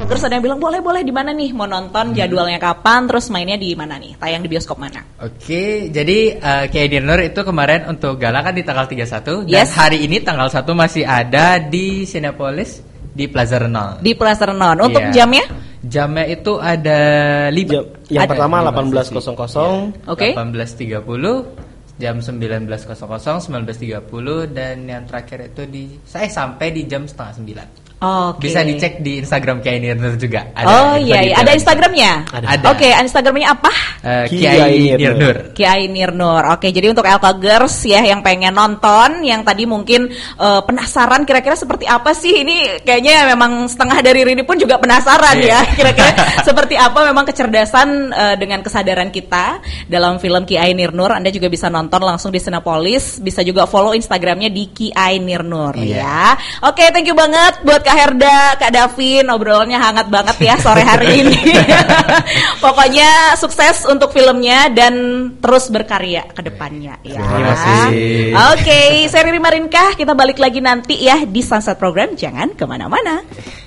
Terus ada yang bilang boleh di mana nih mau nonton, jadwalnya kapan, terus mainnya di mana nih, tayang di bioskop mana? Oke, jadi Ki Nur itu kemarin untuk gala kan di tanggal 31 dan hari ini tanggal 1 masih ada di Cinepolis di Plaza Renon. Di Plaza Renon. Untuk jamnya? Jamnya itu ada 5. Yang pertama 18.00, Oke. 18.30, jam 19.00, 19.30 dan yang terakhir itu saya sampai di jam 8:30. Oke. Bisa dicek di Instagram Kiai Nur juga. Ada ada Instagramnya? Ada. Oke, Instagramnya apa? Kiai Nur. Kiai Nur. Oke, jadi untuk Elka Girls ya yang pengen nonton, yang tadi mungkin penasaran kira-kira seperti apa sih ini, kayaknya memang setengah dari Rini pun juga penasaran ya. Kira-kira seperti apa memang kecerdasan dengan kesadaran kita dalam film Kiai Nur. Anda juga bisa nonton langsung di Cinepolis, bisa juga follow Instagramnya di Kiai Nur ya. Oke, thank you banget buat Kak Herda, Kak Davin, obrolannya hangat banget ya sore hari ini. Pokoknya sukses untuk filmnya dan terus berkarya ke depannya ya. Terima kasih. Oke, saya Riri Marinkah, kita balik lagi nanti ya di Sunset Program, jangan kemana-mana.